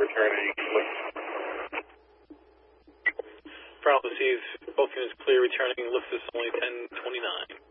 returning. Bravo receives both units clear returning. Lift is only 1029.